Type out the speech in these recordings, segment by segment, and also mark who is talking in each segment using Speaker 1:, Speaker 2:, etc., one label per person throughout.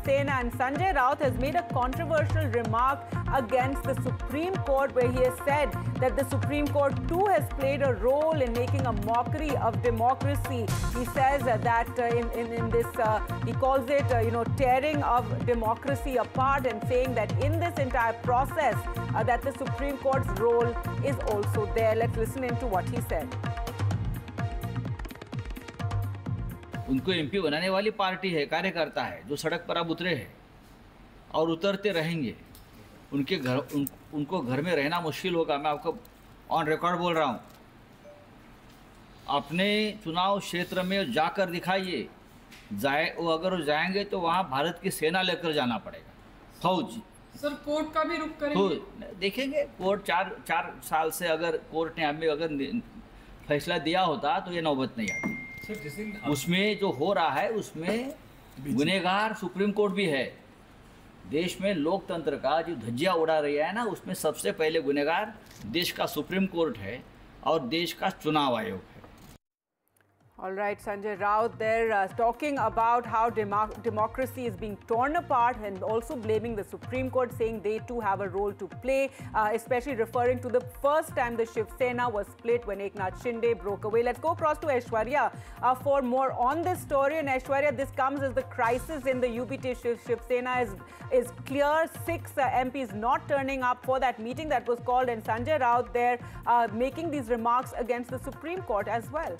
Speaker 1: Sena, and Sanjay Raut has made a controversial remark against the Supreme Court, where he has said that the Supreme Court too has played a role in making a mockery of democracy. He says that in this, he calls it, tearing of democracy apart, and saying that in this entire process, that the Supreme Court's role is also there. Let's listen into what he said.
Speaker 2: उनको MP बनाने वाली party है, कार्यकर्ता है, जो सड़क पर अब उतरे हैं और उतरते रहेंगे। उनको घर में रहना मुश्किल होगा। मैं आपको ऑन रिकॉर्ड बोल रहा हूँ। अपने चुनाव क्षेत्र में जाकर दिखाइए। वो अगर जाएंगे तो वहाँ भारत की सेना लेकर जाना पड़ेगा, फौज।
Speaker 3: सर, कोर्ट का भी रुख करेंगे?
Speaker 2: तो देखेंगे। कोर्ट चार साल से अगर कोर्ट ने हमें अगर फैसला दिया होता तो ये नौबत नहीं आती। उसमें जो हो रहा है उसमें गुनहगार सुप्रीम कोर्ट भी है। देश में लोकतंत्र का जो धज्जियां उड़ा रही है ना, उसमें सबसे पहले गुनहगार देश का सुप्रीम कोर्ट है और देश का चुनाव आयोग है।
Speaker 1: All right, Sanjay Raut there talking about how democracy is being torn apart, and also blaming the Supreme Court, saying they too have a role to play, especially referring to the first time the Shiv Sena was split when Eknath Shinde broke away. Let's go across to Aishwarya for more on this story. And Aishwarya, this comes as the crisis in the UPT Shiv Sena is clear. 6 MPs not turning up for that meeting that was called, and Sanjay Raut there making these remarks against the Supreme Court as well.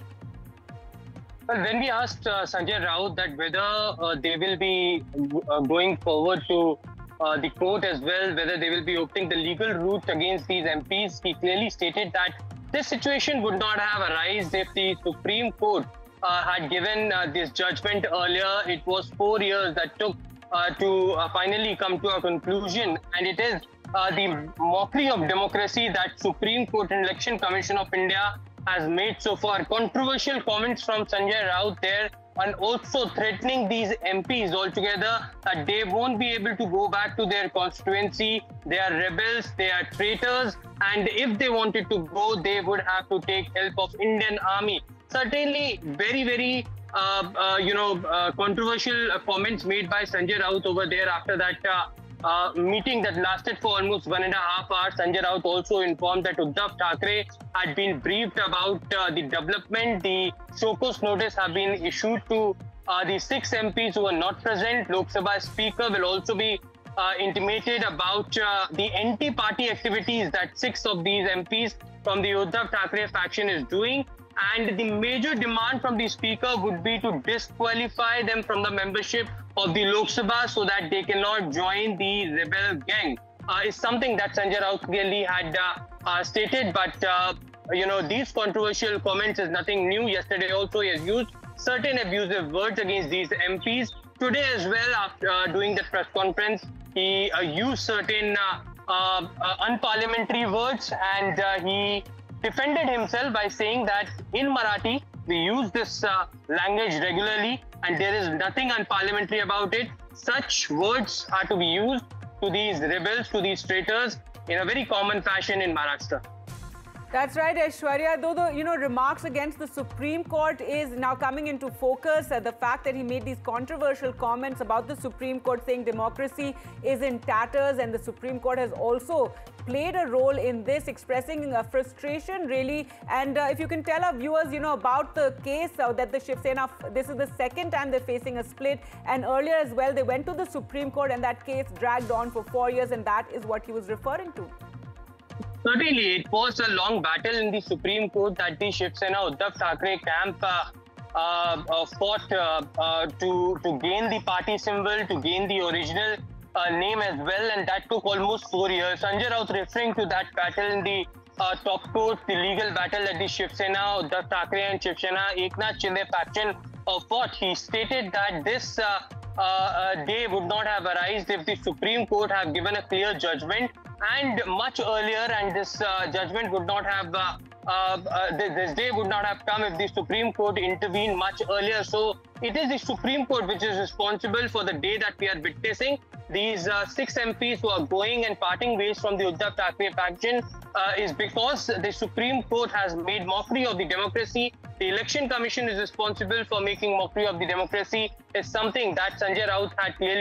Speaker 4: Well, when we asked Sanjay Raut that whether they will be going forward to the court as well, whether they will be opening the legal route against these MPs, he clearly stated that this situation would not have arisen if the Supreme Court had given this judgment earlier. It was 4 years that took to finally come to a conclusion, and it is the mockery of democracy that Supreme Court and Election Commission of India has made so far. Controversial comments from Sanjay Raut there, and also threatening these MPs altogether that they won't be able to go back to their constituency. They are rebels, they are traitors, and if they wanted to go, they would have to take help of Indian Army. Certainly very, very controversial comments made by Sanjay Raut over there after that meeting that lasted for almost 1.5 hours. Sanjay Raut also informed that Uddhav Thackeray had been briefed about the development. The show-cause notice have been issued to the 6 MPs who are not present. Lok Sabha Speaker will also be intimated about the anti-party activities that 6 of these MPs from the Uddhav Thackeray faction is doing. And the major demand from the Speaker would be to disqualify them from the membership of the Lok Sabha so that they cannot join the rebel gang. Is something that Sanjay Raut clearly had stated, but these controversial comments is nothing new. Yesterday also he has used certain abusive words against these MPs. Today as well, after doing the press conference, he used certain unparliamentary words, and he defended himself by saying that in Marathi we use this language regularly and there is nothing unparliamentary about it. Such words are to be used to these rebels, to these traitors, in a very common fashion in Maharashtra.
Speaker 1: That's right, Aishwarya. Though the remarks against the Supreme Court is now coming into focus, the fact that he made these controversial comments about the Supreme Court, saying democracy is in tatters, and the Supreme Court has also played a role in this, expressing frustration really. And if you can tell our viewers, about the case that the Shiv Sena, this is the second time they're facing a split, and earlier as well they went to the Supreme Court and that case dragged on for 4 years, and that is what he was referring to.
Speaker 4: Certainly, it was a long battle in the Supreme Court that the Shiv Sena Uddhav Thackeray camp fought to gain the party symbol, to gain the original name as well, and that took almost 4 years. Sanjay Raut referring to that battle in the top court, the legal battle that the Shiv Sena, Uddhav Thackeray and Shiv Sena Eknath Shinde faction fought. He stated that this day would not have arisen if the Supreme Court have given a clear judgment, and much earlier, and this judgment would not have this day would not have come if the Supreme Court intervened much earlier. So it is the Supreme Court which is responsible for the day that we are witnessing. These 6 MPs who are going and parting ways from the Uddhav Thackeray faction is because the Supreme Court has made mockery of the democracy. The Election Commission is responsible for making mockery of the democracy. Is something that Sanjay Raut had clearly